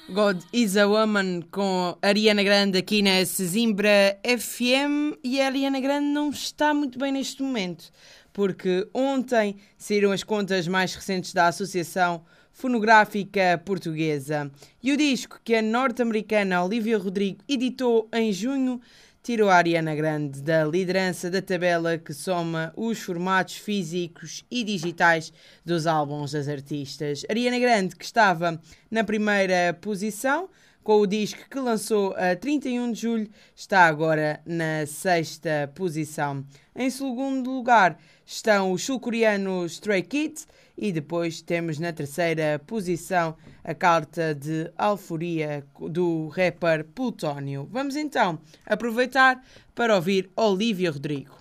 God is a Woman com Ariana Grande aqui na Sesimbra FM, e a Ariana Grande não está muito bem neste momento, porque ontem saíram as contas mais recentes da Associação Fonográfica Portuguesa e o disco que a norte-americana Olivia Rodrigo editou em junho tirou a Ariana Grande da liderança da tabela que soma os formatos físicos e digitais dos álbuns das artistas. Ariana Grande, que estava na primeira posição com o disco que lançou a 31 de julho, está agora na sexta posição. Em segundo lugar estão os sul-coreanos Stray Kids e depois temos na terceira posição a Carta de Alforia do rapper Plutónio. Vamos então aproveitar para ouvir Olivia Rodrigo.